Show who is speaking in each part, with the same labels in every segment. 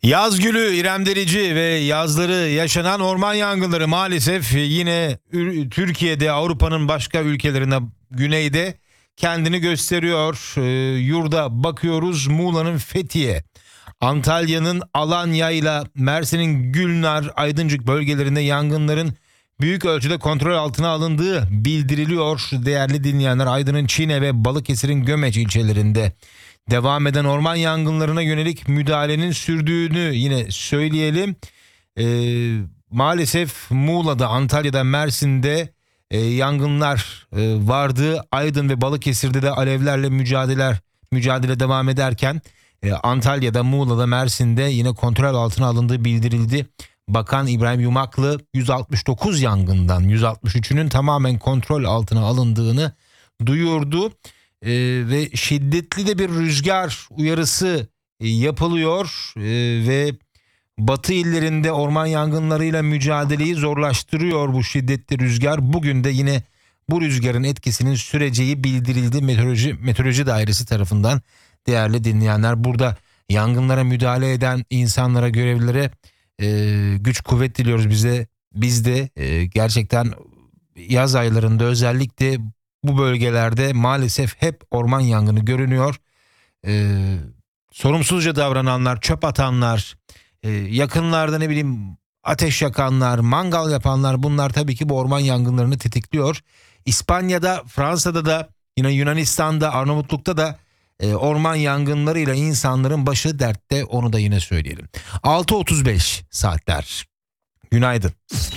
Speaker 1: Yaz gülü İrem Derici ve yazları yaşanan orman yangınları maalesef yine Türkiye'de, Avrupa'nın başka ülkelerinde, güneyde kendini gösteriyor. Yurda bakıyoruz, Muğla'nın Fethiye, Antalya'nın Alanya ile Mersin'in Gülnar, Aydıncık bölgelerinde yangınların büyük ölçüde kontrol altına alındığı bildiriliyor. Değerli dinleyenler, Aydın'ın Çiğne ve Balıkesir'in Gömeç ilçelerinde devam eden orman yangınlarına yönelik müdahalenin sürdüğünü yine söyleyelim. Maalesef Muğla'da, Antalya'da, Mersin'de yangınlar vardı. Aydın ve Balıkesir'de de alevlerle mücadele devam ederken Antalya'da, Muğla'da, Mersin'de yine kontrol altına alındığı bildirildi. Bakan İbrahim Yumaklı 169 yangından 163'ünün tamamen kontrol altına alındığını duyurdu. Ve şiddetli de bir rüzgar uyarısı yapılıyor ve batı illerinde orman yangınlarıyla mücadeleyi zorlaştırıyor bu şiddetli rüzgar. Bugün de yine bu rüzgarın etkisinin süreceği bildirildi Meteoroloji Dairesi tarafından. Değerli dinleyenler, burada yangınlara müdahale eden insanlara, görevlilere güç kuvvet diliyoruz. Biz de gerçekten yaz aylarında özellikle bu bölgelerde maalesef hep orman yangını görünüyor. Sorumsuzca davrananlar, çöp atanlar, yakınlarda ateş yakanlar, mangal yapanlar, bunlar tabii ki bu orman yangınlarını tetikliyor. İspanya'da, Fransa'da da, yine Yunanistan'da, Arnavutluk'ta da orman yangınlarıyla insanların başı dertte, onu da yine söyleyelim. 6.35 saatler. Günaydın.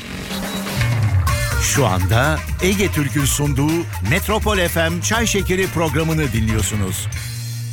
Speaker 2: Şu anda Ege Türk'ün sunduğu Metropol FM Çay Şekeri programını dinliyorsunuz.